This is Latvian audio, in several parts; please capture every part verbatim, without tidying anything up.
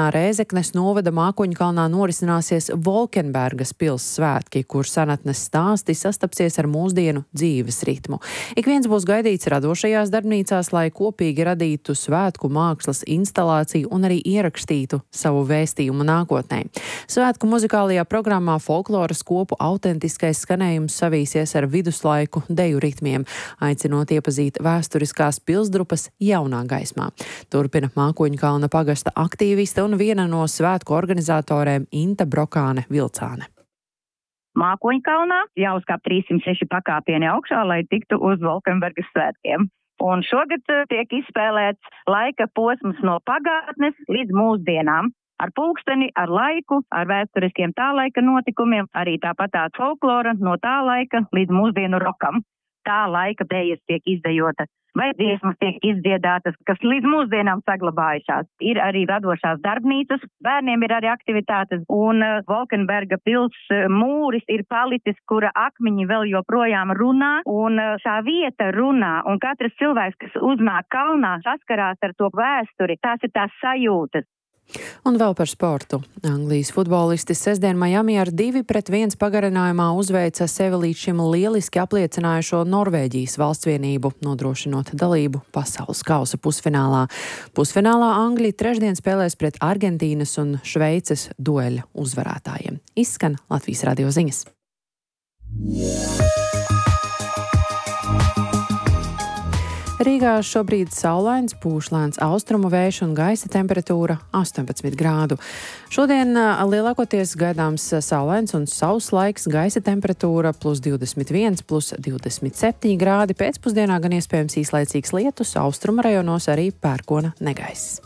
Sētā Rēzeknes novada Mākoņkalnā norisināsies Volkenbergas pils svētki, kur senatnes stāsti sastapsies ar mūsdienu dzīves ritmu. Ik viens būs gaidīts radošajās darbnīcās, lai kopīgi radītu svētku mākslas instalāciju un arī ierakstītu savu vēstījumu nākotnē. Svētku muzikālajā programmā folkloras kopu autentiskais skanējums savīsies ar viduslaiku deju ritmiem, aicinot iepazīt vēsturiskās pilsdrupas jaunā gaismā. Turpina Mākoņkalna pagasta aktīviste un viena no svētku organizatoriem Inta Brokāne Vilcāne. Mākoņkalnā jāuzkāp trīssimt seši pakāpieni augšā, lai tiktu uz Volkenbergas svētkiem. Un šogad tiek izspēlēts laika posms no pagātnes līdz mūsdienām. Ar pulksteni, ar laiku, ar vēsturiskiem tā laika notikumiem, arī tāpat tā folklora no tā laika līdz mūsdienu rokam. Tā laika dejas tiek izdejota, vai dziesmas tiek izdziedātas, kas līdz mūsdienām saglabājušās. Ir arī radošās darbnīcas, bērniem ir arī aktivitātes, un Volkenberga pils mūris ir palicis, kura akmeņi vēl joprojām runā, un šā vieta runā, un katrs cilvēks, kas uznāk kalnā, saskarās ar to vēsturi, tās ir tās sajūtas. Un vēl par sportu. Anglijas futbolisti sestdien Miami ar divi pret viens pagarinājumā uzveica sevi līdz šim lieliski apliecinājušo Norvēģijas valstsvienību, nodrošinot dalību pasaules kausa pusfinālā. Pusfinālā Angļi trešdien spēlēs pret Argentīnas un Šveices dueļa uzvarētājiem. Izskan Latvijas radio ziņas. Rīgā šobrīd saulains, pūš lēns austrumu vējš un gaisa temperatūra astoņpadsmit grādu. Šodien lielākoties gaidāms saulains un sauss laiks, gaisa temperatūra plus divdesmit viens, plus divdesmit septiņi grādi. Pēcpusdienā gan iespējams īslaicīgs lietus, austrumu rajonos arī pērkona negaiss.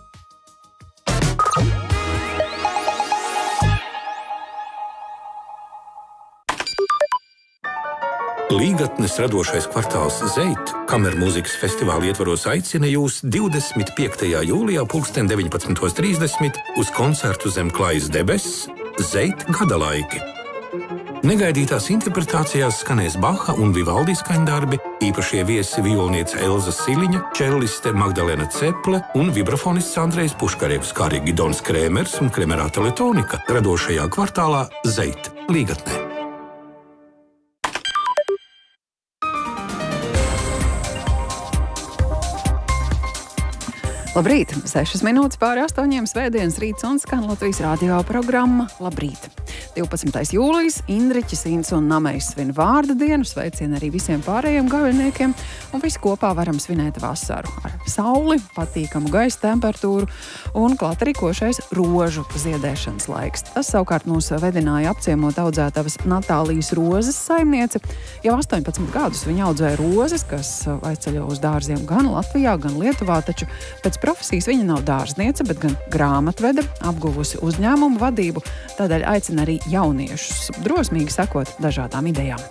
Līgatnes radošais kvartāls Zeit kamermūzikas festivāla ietvaros aicina jūs divdesmit piektajā jūlijā pulksten deviņpadsmit trīsdesmit uz koncertu zem klājas debesis Zeit gadalaiki. Negaidītās interpretācijās skanēs Baha un Vivaldi skaņdarbi, īpašie viesi violniece Elza Siliņa, čelliste Magdalena Ceple un vibrafonists Andrejs Puškarevs, kā arī Gidons Krēmers un Kremerāta Letonika radošajā kvartālā Zeit Līgatnē. Labrīt! sešas minūtes pāri astoņiem svētdienas rīts un skan Latvijas radio programma Labrīt! divpadsmitais jūlijas, Indriķis, Ints un Namejs svin vārda dienu, sveicien arī visiem pārējiem gavļniekiem, un visi kopā varam svinēt vasaru ar sauli, patīkamu gaisa temperatūru un klāt arī košais rožu ziedēšanas laiks. Tas savukārt mūs vedināja apciemot audzētavas Natālijas rozes saimniece. Jau astoņpadsmit gadus viņa audzēja rozes, kas aizceļo uz dārziem gan Latvijā, gan Lietuvā, taču pēc profesijas viņa nav dārzniece, bet gan grāmatvede, apguvusi uzņēmumu vadību, tādēļ aicina arī jauniešus drosmīgi sekot dažādām idejām.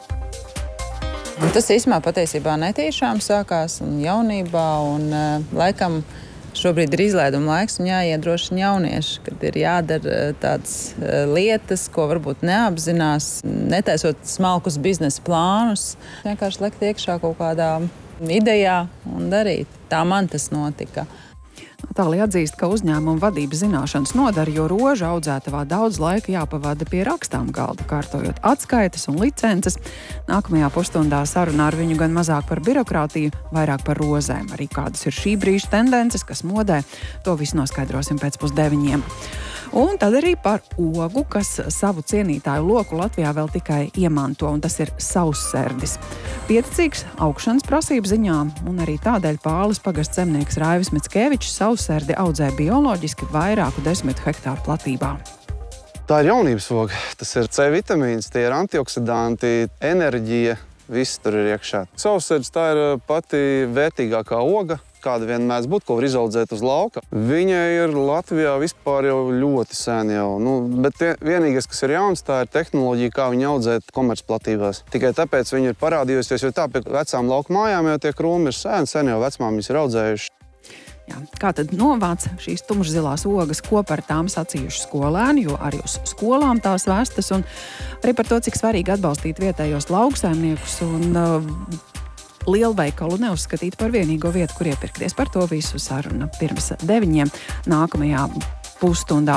Un tas īsumā patiesībā netīšām sākās un jaunībā, un uh, laikam šobrīd ir izlaiduma laiks un jāiet droši jaunieši, kad ir jādara tādas uh, lietas, ko varbūt neapzinās, netaisot smalkus biznesa plānus, vienkārši lekt iekšā kaut kādā idejā un darīt. Tā man tas notika. Natālija atzīst, ka uzņēmuma vadības zināšanas nodara, jo roža audzētavā daudz laika jāpavada pie rakstām galda, kārtojot atskaites un licences. Nākamajā pusstundā sarunā ar viņu gan mazāk par birokrātiju, vairāk par rozēm. Arī kādas ir šī brīža tendences, kas modē, to visu noskaidrosim pēc pusdeviņiem. Un tad arī par ogu, kas savu cienītāju loku Latvijā vēl tikai iemanto, un tas ir sausserdis. Pieticīgs augšanas prasību ziņā, un arī tādēļ Pāles pagasts zemnieks Raivis Mickevičs sausserdi audzē bioloģiski vairāku desmit hektāru platībā. Tā ir jaunības oga. Tas ir C vitamīns, tie ir antioksidanti, enerģija, viss tur ir iekšā. Sausserdis tā ir pati vērtīgākā oga, kāda vien mēdz būt, ko var izaudzēt uz lauka. Viņa ir Latvijā vispār jau ļoti sen jau. Nu, bet tie, vienīgais, kas ir jauns, tā ir tehnoloģija, kā viņu audzēt komercplatībās. Tikai tāpēc viņa ir parādījusies, jo tā pie vecām lauku mājām jau tie krūmi ir sen, sen jau vecmāmiņas ir audzējuši. Jā, kā tad novāc šīs tumšzilās ogas, ko par tām sacījuši skolēni, jo arī uz skolām tās vēstas, un arī par to, cik svarīgi atbalstīt vietējos lauksaimniekus un uh, lielveikalu neuzskatīt par vienīgo vietu, kur iepirkties. Par to visu saruna pirms deviņiem nākamajā pusstundā.